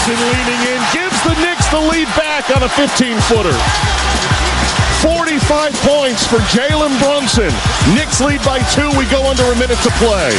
Brunson leaning in, gives the Knicks the lead back on a 15-footer. 45 points for Jalen Brunson. Knicks lead by 2. We go under a minute to play.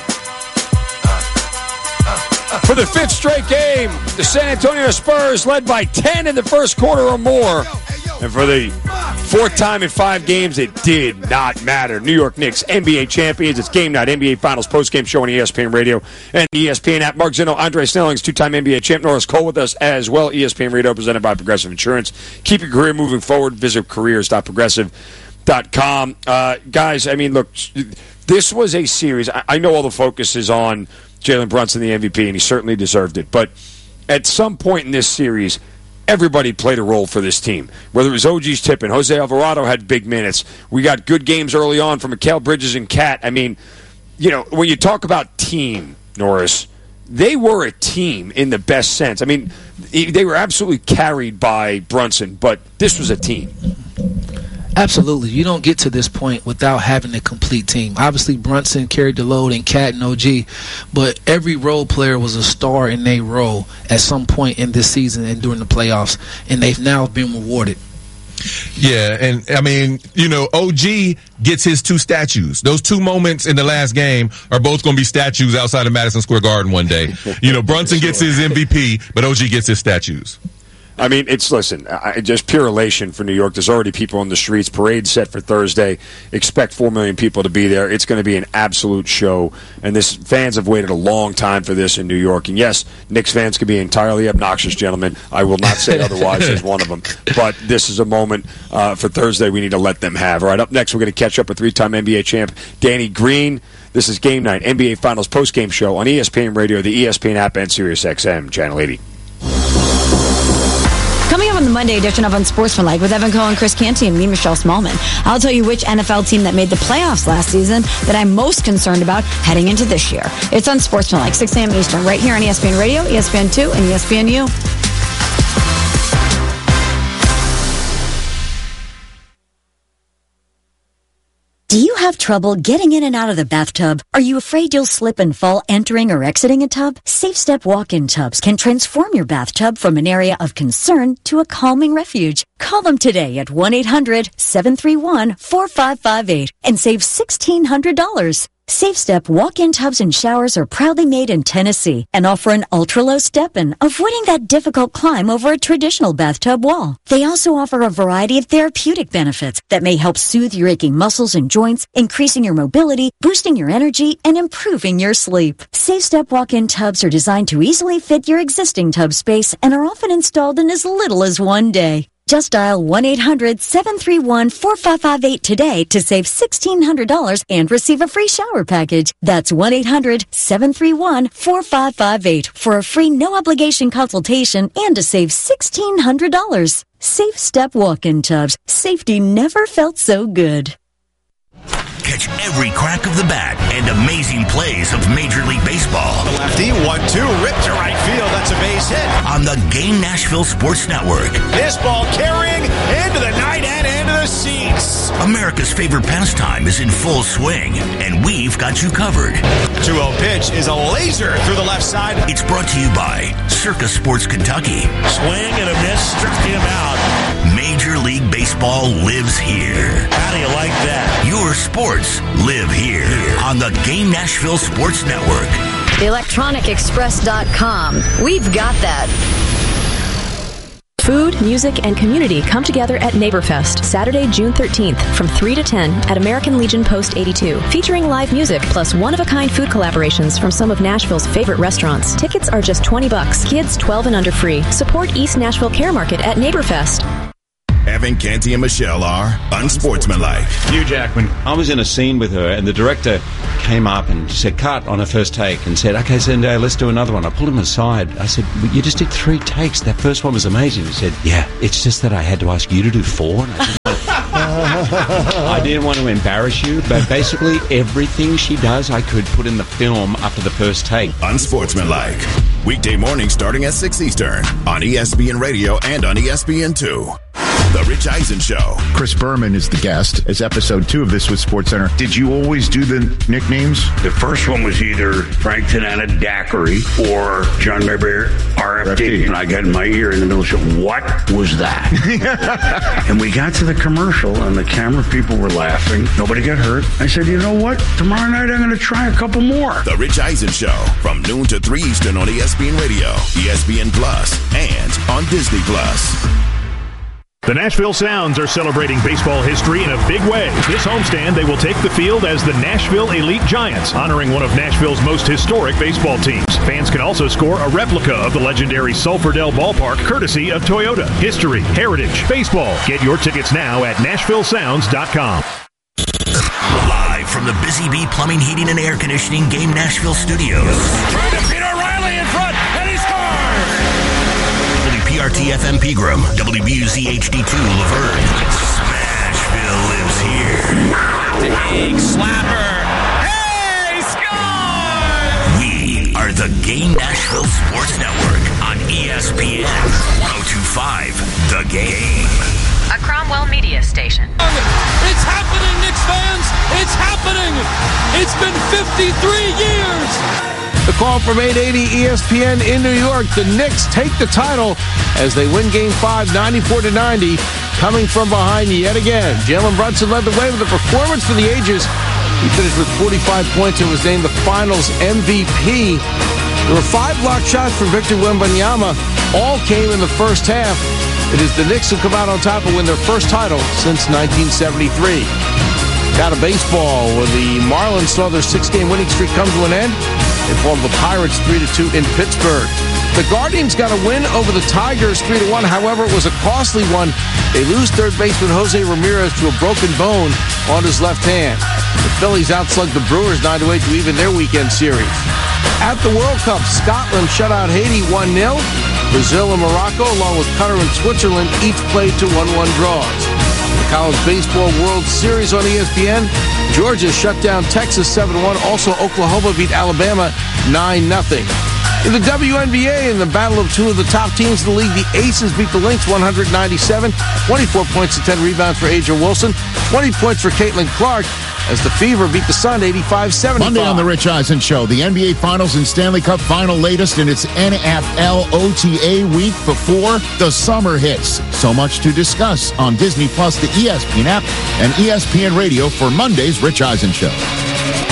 For the 5th straight game, the San Antonio Spurs led by 10 in the first quarter or more. And for the 4th time in 5 games, it did not matter. New York Knicks, NBA champions. It's Game Night, NBA Finals postgame show on ESPN Radio and ESPN app. Mark Zinno, Andre Snellings, 2-time NBA champ. Norris Cole with us as well. ESPN Radio presented by Progressive Insurance. Keep your career moving forward. Visit careers.progressive.com. Guys, I mean, look, this was a series. I know all the focus is on Jalen Brunson, the MVP, and he certainly deserved it. But at some point in this series, everybody played a role for this team. Whether it was OG's tipping, Jose Alvarado had big minutes. We got good games early on from Mikal Bridges and Cat. I mean, you know, when you talk about team, Norris, they were a team in the best sense. I mean, they were absolutely carried by Brunson, but this was a team. Absolutely. You don't get to this point without having a complete team. Obviously, Brunson carried the load and Cat and OG, but every role player was a star in their role at some point in this season and during the playoffs, and they've now been rewarded. Yeah, and I mean, you know, OG gets his 2 statues. Those 2 moments in the last game are both going to be statues outside of Madison Square Garden one day. You know, Brunson gets his MVP, but OG gets his statues. I mean, just pure elation for New York. There's already people on the streets. Parade set for Thursday. Expect 4 million people to be there. It's going to be an absolute show. And fans have waited a long time for this in New York. And yes, Knicks fans can be entirely obnoxious, gentlemen. I will not say otherwise as one of them. But this is a moment for Thursday we need to let them have. All right, up next, we're going to catch up with 3-time NBA champ Danny Green. This is Game Night, NBA Finals postgame show on ESPN Radio, the ESPN app, and SiriusXM, Channel 80. Coming up on the Monday edition of Unsportsmanlike with Evan Cohen, Chris Canty, and me, Michelle Smallman, I'll tell you which NFL team that made the playoffs last season that I'm most concerned about heading into this year. It's Unsportsmanlike, 6 a.m. Eastern, right here on ESPN Radio, ESPN2, and ESPNU. Do you have trouble getting in and out of the bathtub? Are you afraid you'll slip and fall entering or exiting a tub? SafeStep walk-in tubs can transform your bathtub from an area of concern to a calming refuge. Call them today at 1-800-731-4558 and save $1,600. SafeStep walk-in tubs and showers are proudly made in Tennessee and offer an ultra-low step-in, avoiding that difficult climb over a traditional bathtub wall. They also offer a variety of therapeutic benefits that may help soothe your aching muscles and joints, increasing your mobility, boosting your energy, and improving your sleep. SafeStep walk-in tubs are designed to easily fit your existing tub space and are often installed in as little as 1 day. Just dial 1-800-731-4558 today to save $1,600 and receive a free shower package. That's 1-800-731-4558 for a free no-obligation consultation and to save $1,600. SafeStep walk-in tubs. Safety never felt so good. Catch every crack of the bat and amazing plays of Major League Baseball. The lefty, 1-2, ripped to right field. That's a base hit. On the Game Nashville Sports Network. This ball carrying into the night and into the seats. America's favorite pastime is in full swing, and we've got you covered. 2-0 pitch is a laser through the left side. It's brought to you by Circa Sports Kentucky. Swing and a miss, struck him out. Major League Baseball lives here. How do you like that? Your sports live here on the Game Nashville Sports Network. ElectronicExpress.com. We've got that. Food, music, and community come together at NeighborFest, Saturday, June 13th, from 3 to 10 at American Legion Post 82, featuring live music plus one-of-a-kind food collaborations from some of Nashville's favorite restaurants. Tickets are just $20. Kids 12 and under free. Support East Nashville Care Market at NeighborFest. Evan Canty and Michelle are Unsportsmanlike. Hugh Jackman, I was in a scene with her, and the director came up and said, cut on a first take, and said, okay, Zendaya, let's do another one. I pulled him aside. I said, you just did 3 takes. That first one was amazing. He said, yeah, it's just that I had to ask you to do 4. I didn't want to embarrass you, but basically everything she does, I could put in the film after the first take. Unsportsmanlike. Weekday morning starting at 6 Eastern on ESPN Radio and on ESPN2. The Rich Eisen Show. Chris Berman is the guest. It's episode 2 of This Was SportsCenter. Did you always do the nicknames? The first one was either Frank Tanana Daiquiri or John Mayberry RFD. And I got in my ear in the middle of the show, what was that? And we got to the commercial, and the camera people were laughing. Nobody got hurt. I said, you know what? Tomorrow night I'm going to try a couple more. The Rich Eisen Show from noon to 3 Eastern on ESPN Radio, ESPN Plus, and on Disney Plus. The Nashville Sounds are celebrating baseball history in a big way. This homestand, they will take the field as the Nashville Elite Giants, honoring one of Nashville's most historic baseball teams. Fans can also score a replica of the legendary Sulphur-Dell Ballpark, courtesy of Toyota. History, heritage, baseball. Get your tickets now at NashvilleSounds.com. Live from the Busy Bee Plumbing, Heating, and Air Conditioning Game Nashville Studios. Trying to beat O'Reilly in front, and he scores! WPRT-FM Pegram, WBUZ HD2 Laverne. Smashville lives here. Big slapper. Hey, score! We are the Game Nashville Sports Network on ESPN 102.5 The Game. A Cromwell media station. It's happening, Knicks fans! It's happening! It's been 53 years! The call from 880 ESPN in New York. The Knicks take the title as they win Game 5, 94-90, coming from behind yet again. Jalen Brunson led the way with a performance for the ages. He finished with 45 points and was named the Finals MVP. There were 5 blocked shots from Victor Wembanyama. All came in the first half. It is the Knicks who come out on top and win their first title since 1973. Out of baseball, where the Marlins saw their 6-game winning streak come to an end. They fall to the Pirates 3-2 in Pittsburgh. The Guardians got a win over the Tigers 3-1. However, it was a costly one. They lose third baseman Jose Ramirez to a broken bone on his left hand. The Phillies outslugged the Brewers 9-8 to even their weekend series. At the World Cup, Scotland shut out Haiti 1-0. Brazil and Morocco, along with Qatar and Switzerland, each played to 1-1 draws. The College Baseball World Series on ESPN. Georgia shut down Texas 7-1. Also, Oklahoma beat Alabama 9-0. In the WNBA, in the battle of 2 of the top teams in the league, the Aces beat the Lynx 197. 24 points and 10 rebounds for Aja Wilson. 20 points for Caitlin Clark as the Fever beat the Sun 85-75. Monday on the Rich Eisen Show, the NBA Finals and Stanley Cup Final latest in its NFL OTA week before the summer hits. So much to discuss on Disney Plus, the ESPN app, and ESPN Radio for Monday's Rich Eisen Show.